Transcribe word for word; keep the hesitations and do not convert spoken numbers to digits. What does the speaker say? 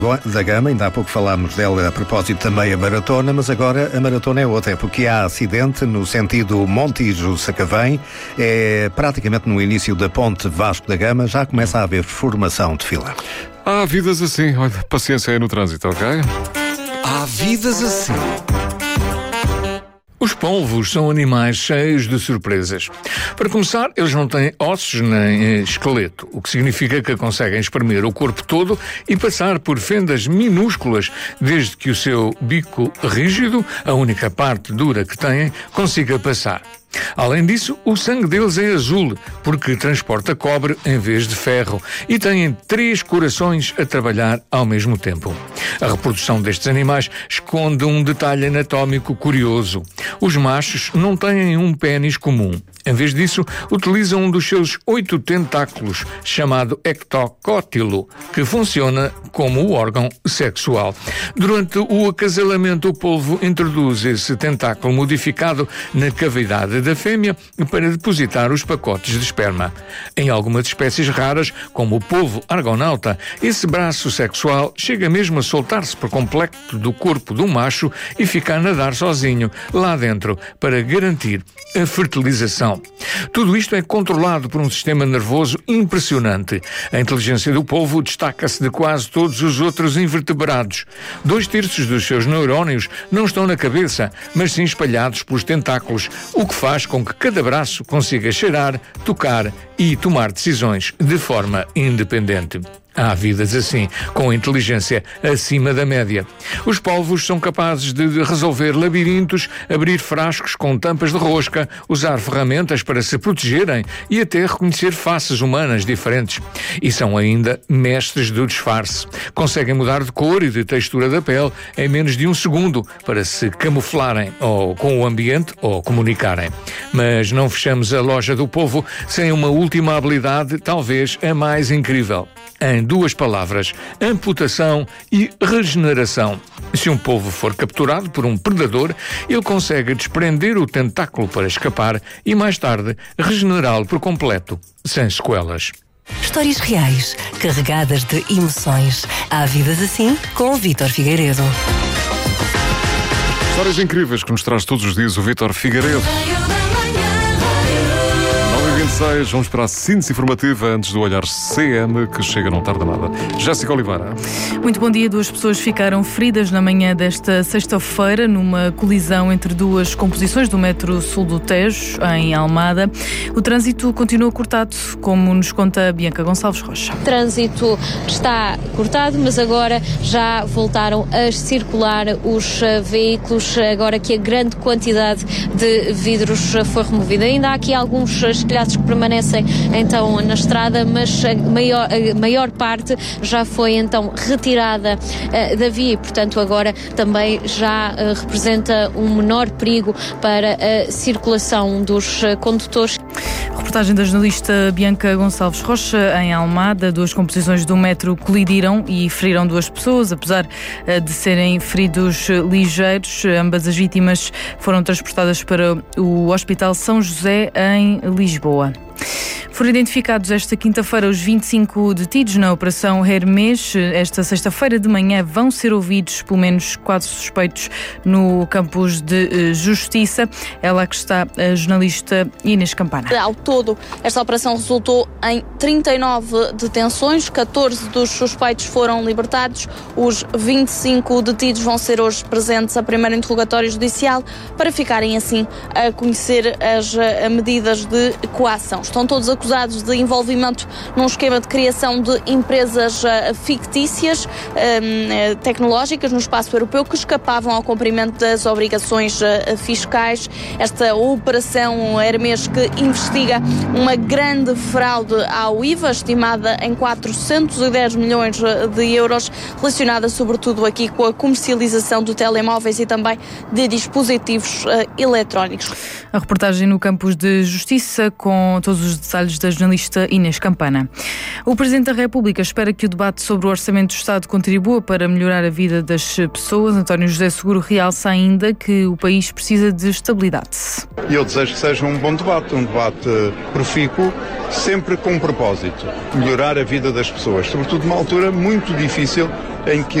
da Gama, ainda há pouco falámos dela a propósito da meia maratona, mas agora a maratona é outra, é porque há acidente no sentido Montijo-Sacavém, é praticamente no início da ponte Vasco da Gama, já começa a haver formação de fila. Há vidas assim, olha, paciência aí no trânsito, ok? Há vidas assim. Os polvos são animais cheios de surpresas. Para começar, eles não têm ossos nem esqueleto, o que significa que conseguem espremer o corpo todo e passar por fendas minúsculas, desde que o seu bico rígido, a única parte dura que têm, consiga passar. Além disso, o sangue deles é azul, porque transporta cobre em vez de ferro, e têm três corações a trabalhar ao mesmo tempo. A reprodução destes animais esconde um detalhe anatómico curioso. Os machos não têm um pênis comum. Em vez disso, utilizam um dos seus oito tentáculos, chamado ectocótilo, que funciona como o órgão sexual. Durante o acasalamento, o polvo introduz esse tentáculo modificado na cavidade da fêmea para depositar os pacotes de esperma. Em algumas espécies raras, como o polvo argonauta, esse braço sexual chega mesmo a soltar-se por completo do corpo do macho e ficar a nadar sozinho lá dentro para garantir a fertilização. Tudo isto é controlado por um sistema nervoso impressionante. A inteligência do polvo destaca-se de quase todos os outros invertebrados. Dois terços dos seus neurónios não estão na cabeça, mas sim espalhados pelos tentáculos, o que faz com que cada braço consiga cheirar, tocar e tomar decisões de forma independente. Há vidas assim, com inteligência acima da média. Os polvos são capazes de resolver labirintos, abrir frascos com tampas de rosca, usar ferramentas para se protegerem e até reconhecer faces humanas diferentes. E são ainda mestres do disfarce. Conseguem mudar de cor e de textura da pele em menos de um segundo para se camuflarem ou com o ambiente ou comunicarem. Mas não fechamos a loja do polvo sem uma última habilidade, talvez a mais incrível. Em duas palavras, amputação e regeneração. Se um polvo for capturado por um predador, ele consegue desprender o tentáculo para escapar e mais tarde regenerá-lo por completo, sem sequelas. Histórias reais, carregadas de emoções. Há vidas assim com o Vítor Figueiredo. Histórias incríveis que nos traz todos os dias o Vítor Figueiredo. vinte e seis, vamos para a síntese informativa antes do Olhar C M, que chega não tarda nada. Jéssica Oliveira. Muito bom dia. Duas pessoas ficaram feridas na manhã desta sexta-feira numa colisão entre duas composições do metro sul do Tejo, em Almada. O trânsito continua cortado, como nos conta Bianca Gonçalves Rocha. O trânsito está cortado, mas agora já voltaram a circular os veículos, agora que a grande quantidade de vidros foi removida. Ainda há aqui alguns estilhaços que permanecem então na estrada, mas a maior, a maior parte já foi então retirada uh, da via e, portanto, agora também já uh, representa um menor perigo para a circulação dos uh, condutores. Reportagem da jornalista Bianca Gonçalves Rocha em Almada. Duas composições do metro colidiram e feriram duas pessoas, apesar uh, de serem feridos ligeiros. Ambas as vítimas foram transportadas para o Hospital São José em Lisboa. Foram identificados esta quinta-feira os vinte e cinco detidos na Operação Hermès. Esta sexta-feira de manhã vão ser ouvidos pelo menos quatro suspeitos no campus de Justiça. É lá que está a jornalista Inês Campana. Ao todo, esta operação resultou em trinta e nove detenções, catorze dos suspeitos foram libertados. Os vinte e cinco detidos vão ser hoje presentes a primeiro interrogatório judicial para ficarem assim a conhecer as medidas de coação. Estão todos acusados de envolvimento num esquema de criação de empresas uh, fictícias uh, tecnológicas no espaço europeu que escapavam ao cumprimento das obrigações uh, fiscais. Esta operação Hermès que investiga uma grande fraude ao I V A, estimada em quatrocentos e dez milhões de euros, relacionada sobretudo aqui com a comercialização de telemóveis e também de dispositivos uh, eletrónicos. A reportagem no campus de Justiça com todos os detalhes detalhes da jornalista Inês Campana. O Presidente da República espera que o debate sobre o Orçamento do Estado contribua para melhorar a vida das pessoas. António José Seguro realça ainda que o país precisa de estabilidade. E eu desejo que seja um bom debate, um debate profícuo, sempre com um propósito: melhorar a vida das pessoas, sobretudo numa altura muito difícil em que